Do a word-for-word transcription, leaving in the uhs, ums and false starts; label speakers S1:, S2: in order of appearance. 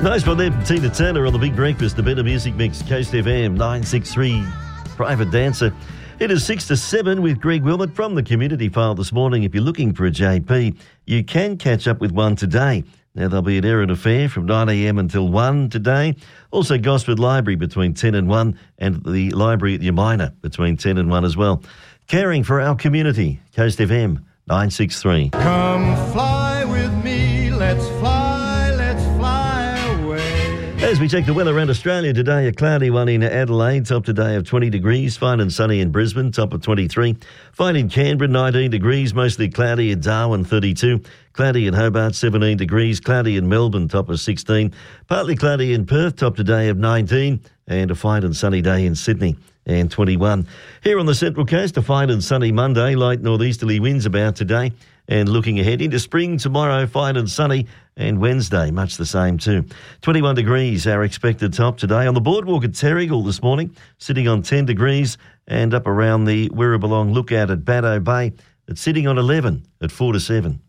S1: Nice one there from Tina Turner on the Big Breakfast, the Better Music Mix, Coast F M nine six three, Private Dancer. It is six to seven with Greg Wilmot from the Community File this morning. If you're looking for a J P, you can catch up with one today. Now, there'll be an Erin Affair from nine a m until one today. Also, Gosford Library between ten and one, and the library at Yamina between ten and one as well. Caring for our community, Coast F M nine six three.
S2: Come fly with me, let's fly, let's fly away.
S1: As we check the weather around Australia today, a cloudy one in Adelaide, top today of twenty degrees, fine and sunny in Brisbane, top of twenty-three, fine in Canberra, nineteen degrees, mostly cloudy in Darwin, thirty-two, cloudy in Hobart, seventeen degrees, cloudy in Melbourne, top of sixteen, partly cloudy in Perth, top today of nineteen, and a fine and sunny day in Sydney, and twenty-one. Here on the Central Coast, a fine and sunny Monday, light northeasterly winds about today, and looking ahead into spring tomorrow, fine and sunny, and Wednesday, much the same too. twenty-one degrees, our expected top today. On the boardwalk at Terrigal this morning, sitting on ten degrees, and up around the Wirrabulong lookout at Baddo Bay, it's sitting on eleven at four to seven.